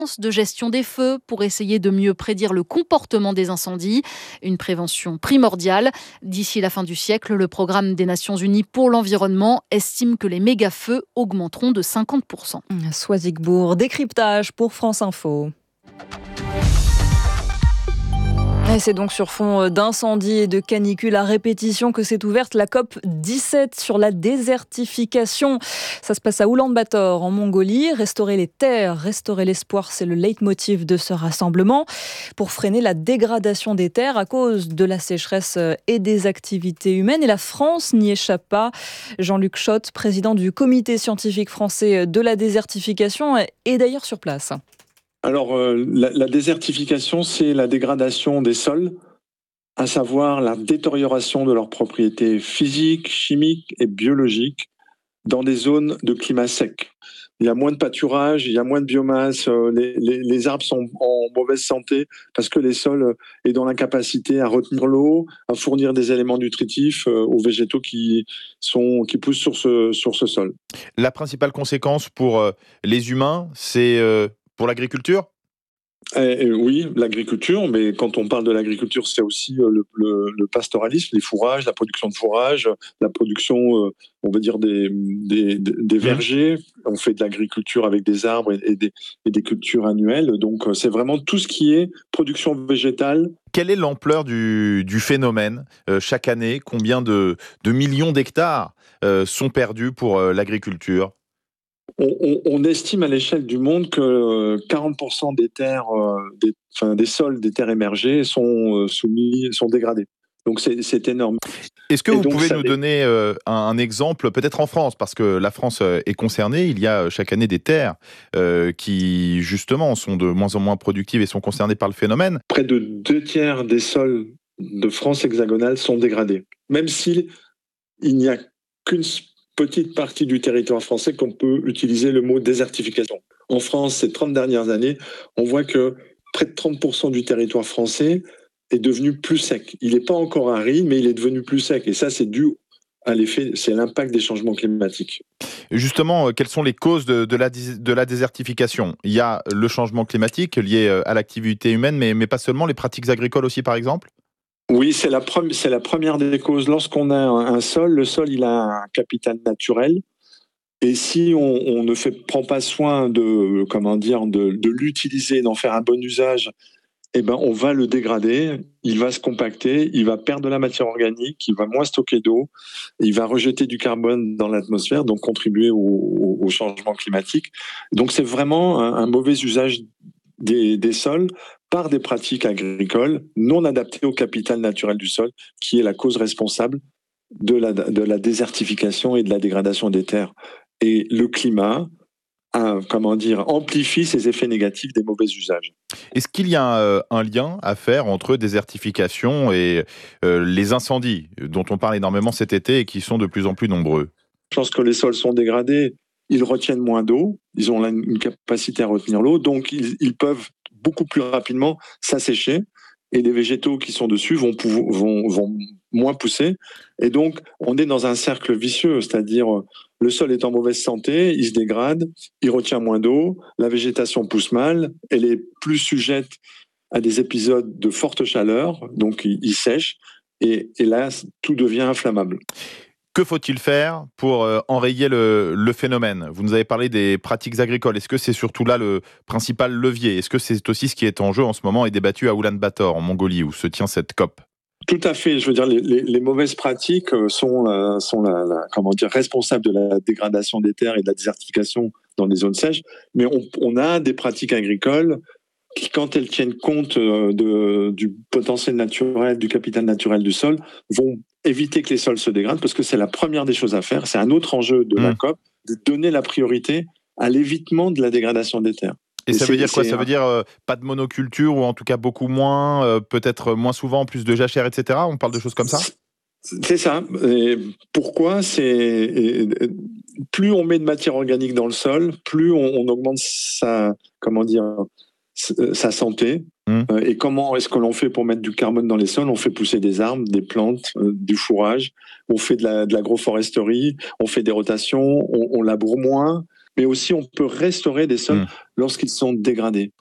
de gestion des feux pour essayer de mieux prédire le comportement des incendies. Une prévention primordiale. D'ici la fin du siècle, le programme des Nations Unies pour l'environnement estime que les méga-feux augmenteront de 50%. Soisigbourg, décryptage pour France Info. Et c'est donc sur fond d'incendie et de canicule à répétition que s'est ouverte la COP17 sur la désertification. Ça se passe à Oulan-Bator, en Mongolie. Restaurer les terres, restaurer l'espoir, c'est le leitmotiv de ce rassemblement pour freiner la dégradation des terres à cause de la sécheresse et des activités humaines. Et la France n'y échappe pas. Jean-Luc Schott, président du comité scientifique français de la désertification, est d'ailleurs sur place. Alors, la désertification, c'est la dégradation des sols, à savoir la détérioration de leurs propriétés physiques, chimiques et biologiques dans des zones de climat sec. Il y a moins de pâturage, il y a moins de biomasse, les arbres sont en mauvaise santé parce que les sols sont dans l'incapacité à retenir l'eau, à fournir des éléments nutritifs aux végétaux qui poussent sur ce sol. La principale conséquence pour les humains, c'est pour l'agriculture ? Oui, l'agriculture, mais quand on parle de l'agriculture, c'est aussi le pastoralisme, les fourrages, la production de fourrages, la production, on va dire, des vergers. On fait de l'agriculture avec des arbres et des cultures annuelles. Donc, c'est vraiment tout ce qui est production végétale. Quelle est l'ampleur du phénomène chaque année ? Combien de millions d'hectares sont perdus pour l'agriculture ? On estime à l'échelle du monde que 40% des terres, des sols des terres émergées sont dégradés. Donc c'est énorme. Est-ce que vous pouvez nous donner un exemple, peut-être en France, parce que la France est concernée, il y a chaque année des terres qui justement sont de moins en moins productives et sont concernées par le phénomène. Près de 2/3 des sols de France hexagonale sont dégradés, même s'il n'y a qu'une petite partie du territoire français qu'on peut utiliser le mot désertification. En France, ces 30 dernières années, on voit que près de 30% du territoire français est devenu plus sec. Il n'est pas encore aride, mais il est devenu plus sec. Et ça, c'est dû à l'effet, c'est l'impact des changements climatiques. Justement, quelles sont les causes de la désertification ? Il y a le changement climatique lié à l'activité humaine, mais pas seulement, les pratiques agricoles aussi, par exemple ? Oui, c'est la première des causes. Lorsqu'on a un sol, le sol, il a un capital naturel. Et si on ne prend pas soin de l'utiliser, d'en faire un bon usage, eh ben, on va le dégrader, il va se compacter, il va perdre de la matière organique, il va moins stocker d'eau, il va rejeter du carbone dans l'atmosphère, donc contribuer au changement climatique. Donc c'est vraiment un mauvais usage des sols par des pratiques agricoles non adaptées au capital naturel du sol, qui est la cause responsable de la désertification et de la dégradation des terres. Et le climat amplifie ces effets négatifs des mauvais usages. Est-ce qu'il y a un lien à faire entre désertification et les incendies dont on parle énormément cet été et qui sont de plus en plus nombreux ? Lorsque les sols sont dégradés, ils retiennent moins d'eau, ils ont une capacité à retenir l'eau, donc ils peuvent beaucoup plus rapidement s'assécher et les végétaux qui sont dessus vont moins pousser. Et donc, on est dans un cercle vicieux, c'est-à-dire le sol est en mauvaise santé, il se dégrade, il retient moins d'eau, la végétation pousse mal, elle est plus sujette à des épisodes de forte chaleur, donc il sèche, et là, tout devient inflammable. Que faut-il faire pour enrayer le phénomène ? Vous nous avez parlé des pratiques agricoles. Est-ce que c'est surtout là le principal levier ? Est-ce que c'est aussi ce qui est en jeu en ce moment et débattu à Oulan-Bator, en Mongolie, où se tient cette COP ? Tout à fait. Je veux dire, les mauvaises pratiques sont responsables de la dégradation des terres et de la désertification dans des zones sèches. Mais on a des pratiques agricoles qui, quand elles tiennent compte du potentiel naturel, du capital naturel du sol, vont éviter que les sols se dégradent, parce que c'est la première des choses à faire. C'est un autre enjeu de la COP, de donner la priorité à l'évitement de la dégradation des terres. Et ça veut dire quoi ? Ça veut dire pas de monoculture, ou en tout cas beaucoup moins, peut-être moins souvent, plus de jachères, etc. On parle de choses comme ça ? C'est ça. Et pourquoi ? Plus on met de matière organique dans le sol, plus on augmente sa santé. Et comment est-ce que l'on fait pour mettre du carbone dans les sols ? On fait pousser des arbres, des plantes, du fourrage, on fait de l'agroforesterie, on fait des rotations, on laboure moins, mais aussi on peut restaurer des sols lorsqu'ils sont dégradés.